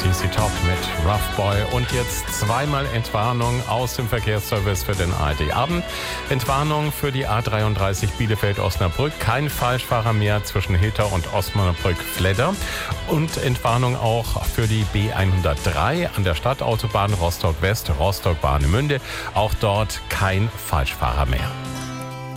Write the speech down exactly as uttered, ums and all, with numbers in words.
T C Top mit Rough Boy. Und jetzt zweimal Entwarnung aus dem Verkehrsservice für den A R D-Abend. Entwarnung für die A dreiunddreißig Bielefeld-Osnabrück. Kein Falschfahrer mehr zwischen Hilter und Osnabrück-Fledder. Und Entwarnung auch für die B hundertdrei an der Stadtautobahn Rostock-West, Rostock-Warnemünde. Auch dort kein Falschfahrer mehr.